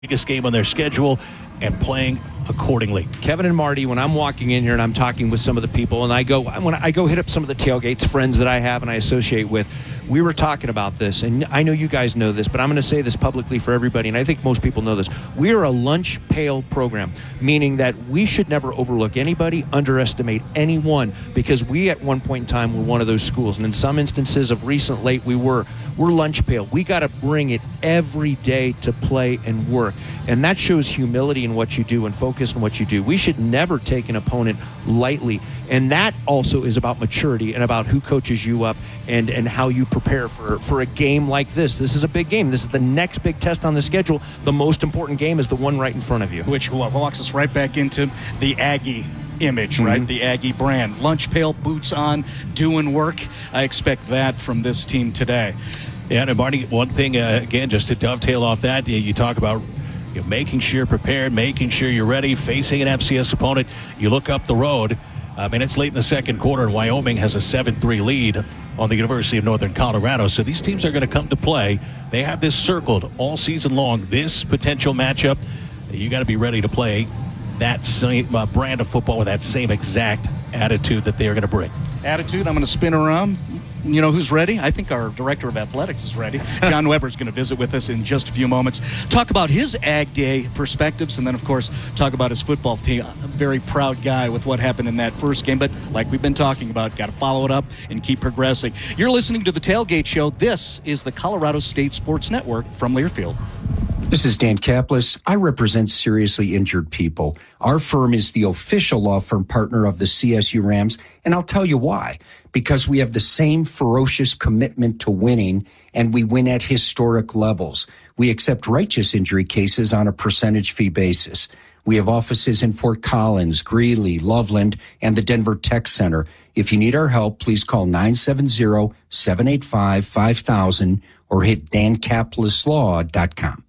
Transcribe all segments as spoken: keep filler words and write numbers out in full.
biggest game on their schedule and playing accordingly. Kevin and Marty, when I'm walking in here and I'm talking with some of the people, and I go when I go hit up some of the tailgates friends that I have and I associate with, we were talking about this, and I know you guys know this, but I'm going to say this publicly for everybody, and I think most people know this. We are a lunch pail program, meaning that we should never overlook anybody, underestimate anyone, because we at one point in time were one of those schools, and in some instances of recent late we were. We're lunch pail. We got to bring it every day to play and work, and that shows humility in what you do and focus on what you do. We should never take an opponent lightly, and that also is about maturity and about who coaches you up and, and how you prepare for, for a game like this. This is a big game. This is the next big test on the schedule. The most important game is the one right in front of you. Which walks us right back into the Aggie image, Mm-hmm. right? The Aggie brand. Lunch pail, boots on, doing work. I expect that from this team today. Yeah, and Marty, one thing, uh, again, just to dovetail off that, you, you talk about you know, making sure you're prepared, making sure you're ready, facing an F C S opponent. You look up the road. I mean, it's late in the second quarter, and Wyoming has a seven three lead on the University of Northern Colorado. So these teams are going to come to play. They have this circled all season long, this potential matchup. You got to be ready to play that same uh, brand of football with that same exact attitude that they are going to bring. Attitude, I'm going to spin around. You know who's ready? I think our director of athletics is ready. John Weber is going to visit with us in just a few moments. Talk about his Ag Day perspectives, and then, of course, talk about his football team. A very proud guy with what happened in that first game, but like we've been talking about, got to follow it up and keep progressing. You're listening to The Tailgate Show. This is the Colorado State Sports Network from Learfield. This is Dan Kaplis. I represent seriously injured people. Our firm is the official law firm partner of the C S U Rams, and I'll tell you why. Because we have the same ferocious commitment to winning, and we win at historic levels. We accept righteous injury cases on a percentage fee basis. We have offices in Fort Collins, Greeley, Loveland, and the Denver Tech Center. If you need our help, please call nine seven zero, seven eight five, five thousand or hit dan kaplis law dot com.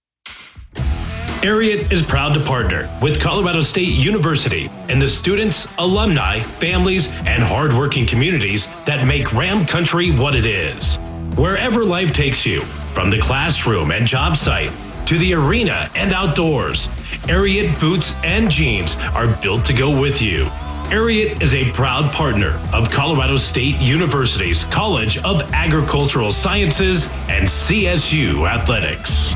Ariat is proud to partner with Colorado State University and the students, alumni, families, and hardworking communities that make Ram Country what it is. Wherever life takes you, from the classroom and job site to the arena and outdoors, Ariat boots and jeans are built to go with you. Ariat is a proud partner of Colorado State University's College of Agricultural Sciences and C S U Athletics.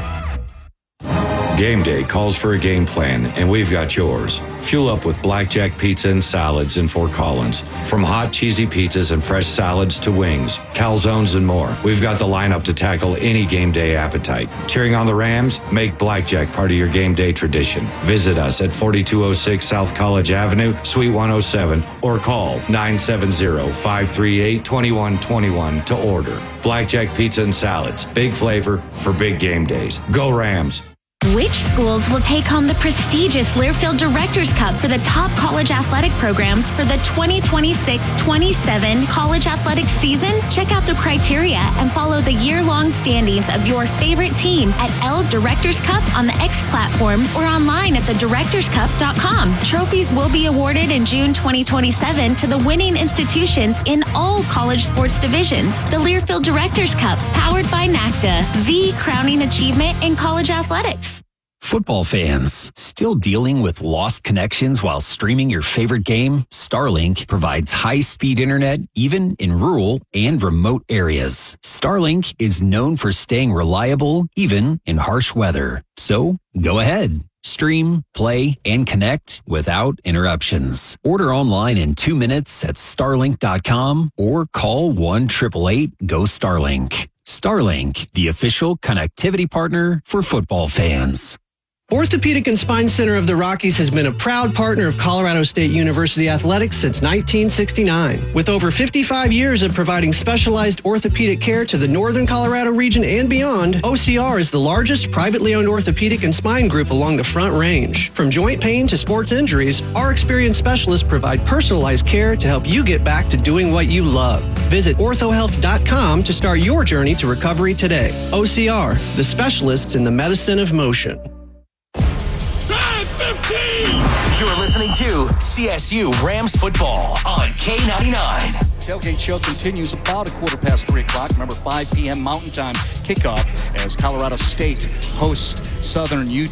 Game day calls for a game plan, and we've got yours. Fuel up with Blackjack Pizza and Salads in Fort Collins. From hot, cheesy pizzas and fresh salads to wings, calzones, and more, we've got the lineup to tackle any game day appetite. Cheering on the Rams? Make Blackjack part of your game day tradition. Visit us at forty-two oh six South College Avenue, Suite one oh seven, or call nine seven zero, five three eight, two one two one to order. Blackjack Pizza and Salads. Big flavor for big game days. Go Rams! Which schools will take home the prestigious Learfield Directors Cup for the top college athletic programs for the twenty twenty-six twenty-seven college athletics season? Check out the criteria and follow the year-long standings of your favorite team at L Directors Cup on the X platform or online at the directors cup dot com. Trophies will be awarded in June twenty twenty-seven to the winning institutions in all college sports divisions. The Learfield Directors Cup, powered by NACDA, the crowning achievement in college athletics. Football fans, still dealing with lost connections while streaming your favorite game? Starlink provides high-speed internet even in rural and remote areas. Starlink is known for staying reliable even in harsh weather. So, go ahead. Stream, play, and connect without interruptions. Order online in two minutes at starlink dot com or call one eight eight eight, G O Starlink. Starlink, the official connectivity partner for football fans. Orthopedic and Spine Center of the Rockies has been a proud partner of Colorado State University Athletics since nineteen sixty-nine. With over fifty-five years of providing specialized orthopedic care to the Northern Colorado region and beyond, O C R is the largest privately owned orthopedic and spine group along the Front Range. From joint pain to sports injuries, our experienced specialists provide personalized care to help you get back to doing what you love. Visit ortho health dot com to start your journey to recovery today. O C R, the specialists in the medicine of motion. fifteen! You're listening to C S U Rams football on K ninety-nine. Tailgate show continues about a quarter past three o'clock. Remember, five p.m. Mountain Time kickoff as Colorado State hosts Southern Utah.